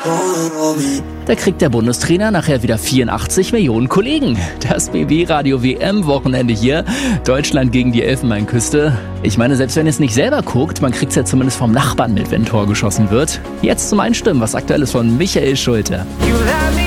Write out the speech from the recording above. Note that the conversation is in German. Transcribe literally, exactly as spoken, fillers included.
Da kriegt der Bundestrainer nachher wieder vierundachtzig Millionen Kollegen. Das B B-Radio W M-Wochenende hier. Deutschland gegen die Elfenbeinküste. Ich meine, selbst wenn ihr es nicht selber guckt, man kriegt es ja zumindest vom Nachbarn mit, wenn ein Tor geschossen wird. Jetzt zum Einstimmen, was Aktuelles von Michael Schulte.